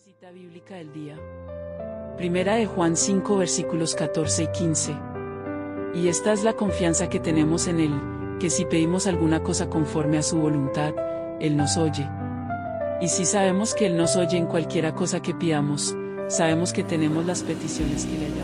Cita bíblica del día. Primera de Juan 5 versículos 14 y 15. Y esta es la confianza que tenemos en Él, que si pedimos alguna cosa conforme a su voluntad, Él nos oye. Y si sabemos que Él nos oye en cualquiera cosa que pidamos, sabemos que tenemos las peticiones que le hayamos